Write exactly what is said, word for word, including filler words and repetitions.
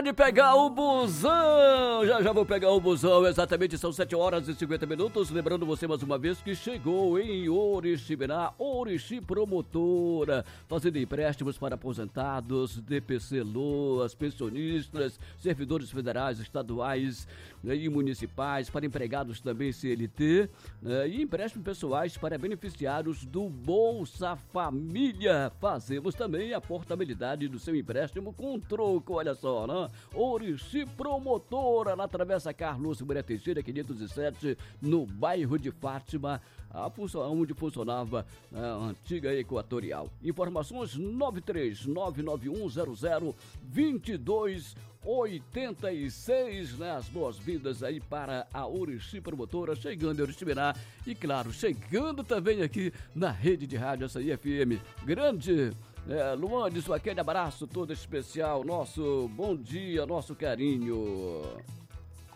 hora de pegar o busão. Já já vou pegar o busão. Exatamente, são sete horas e cinquenta minutos. Lembrando você mais uma vez que chegou em Oriximiná, Orixi Promotora, fazendo empréstimos para aposentados, D P C, LOAS, pensionistas, servidores federais, estaduais, né, e municipais, para empregados também C L T, né, e empréstimos pessoais para beneficiários do Bolsa Família. Fazemos também a portabilidade do seu empréstimo com troco, olha só, né? Orixi Promotora, na Travessa Carlos Maria Teixeira, quinhentos e sete, no bairro de Fátima, a função, onde funcionava a antiga Equatorial. Informações nove três nove nove um zero zero dois dois oitenta e seis, né? As boas-vindas aí para a Orixi Promotora, chegando em Oriximiná e, claro, chegando também aqui na rede de rádio Açaí F M. Grande é, Luandes, aquele abraço todo especial, nosso bom dia, nosso carinho.